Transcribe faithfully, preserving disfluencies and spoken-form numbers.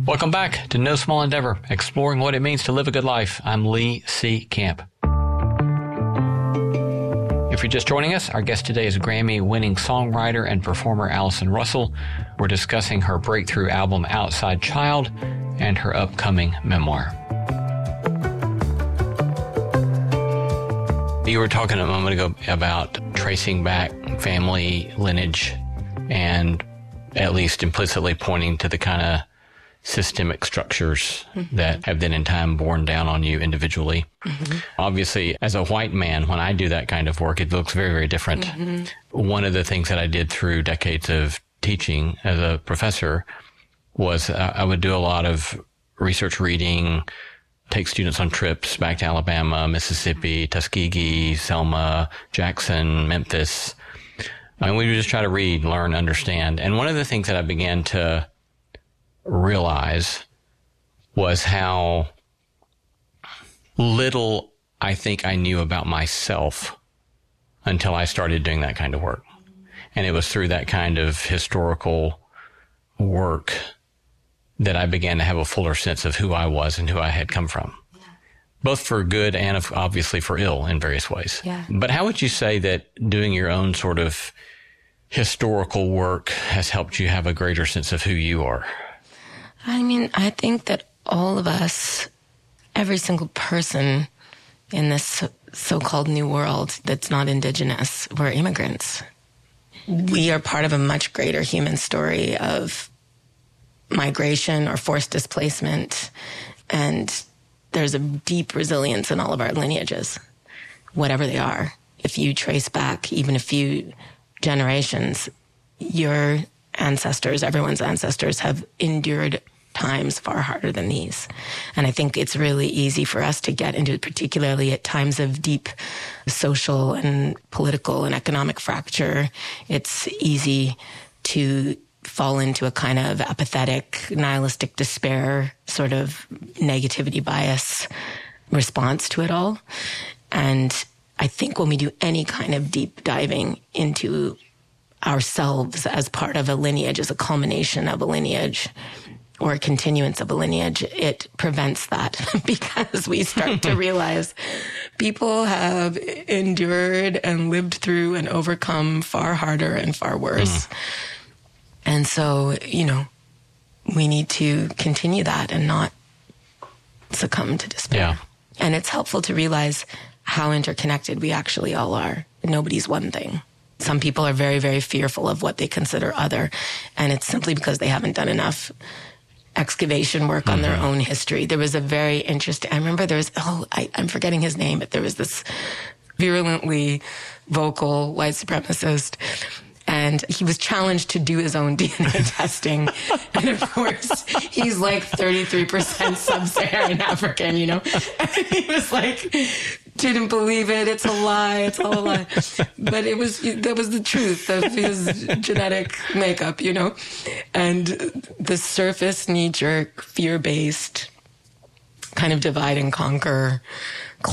Welcome back to No Small Endeavor, exploring what it means to live a good life. I'm Lee C. Camp. If you're just joining us, our guest today is Grammy-winning songwriter and performer Allison Russell. We're discussing her breakthrough album Outside Child and her upcoming memoir. You were talking a moment ago about tracing back family lineage and at least implicitly pointing to the kind of systemic structures mm-hmm. that have then in time borne down on you individually. Mm-hmm. Obviously, as a white man, when I do that kind of work, it looks very, very different. Mm-hmm. One of the things that I did through decades of teaching as a professor was uh, I would do a lot of research reading, take students on trips back to Alabama, Mississippi, Tuskegee, Selma, Jackson, Memphis. And we would just try to read, learn, understand. And one of the things that I began to realize was how little I think I knew about myself until I started doing that kind of work. And it was through that kind of historical work that I began to have a fuller sense of who I was and who I had come from, yeah. both for good and obviously for ill in various ways. Yeah. But how would you say that doing your own sort of historical work has helped you have a greater sense of who you are? I mean, I think that all of us, every single person in this so-called new world that's not indigenous, we're immigrants. We are part of a much greater human story of migration or forced displacement, and there's a deep resilience in all of our lineages, whatever they are. If you trace back even a few generations, your ancestors, everyone's ancestors, have endured times far harder than these. And I think it's really easy for us to get into, particularly at times of deep social and political and economic fracture, it's easy to fall into a kind of apathetic, nihilistic despair, sort of negativity bias response to it all. And I think when we do any kind of deep diving into ourselves as part of a lineage, as a culmination of a lineage, or a continuance of a lineage, it prevents that because we start to realize people have endured and lived through and overcome far harder and far worse. Mm. And so, you know, we need to continue that and not succumb to despair. Yeah. And it's helpful to realize how interconnected we actually all are. Nobody's one thing. Some people are very, very fearful of what they consider other, and it's simply because they haven't done enough excavation work on mm-hmm. their own history. There was a very interesting, I remember there was, oh, I, I'm forgetting his name, but there was this virulently vocal white supremacist, and he was challenged to do his own D N A testing. And of course, he's like thirty-three percent sub-Saharan African, you know? And he was like, didn't believe it. It's a lie. It's all a lie. But it was, that was the truth of his genetic makeup, you know? And the surface, knee-jerk, fear-based kind of divide and conquer